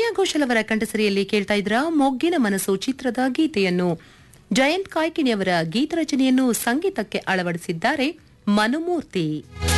ಶ್ರೇಯಾ ಘೋಷಾಲ್ ಅವರ ಕಂಠಸರಿಯಲ್ಲಿ ಕೇಳ್ತಾ ಇದ್ರ ಮೊಗ್ಗಿನ ಮನಸ್ಸು ಚಿತ್ರದ ಗೀತೆಯನ್ನು ಜಯಂತ್ ಕಾಯ್ಕಿಣಿಯವರ ಗೀತರಚನೆಯನ್ನು ಸಂಗೀತಕ್ಕೆ ಅಳವಡಿಸಿದ್ದಾರೆ ಮನುಮೂರ್ತಿ.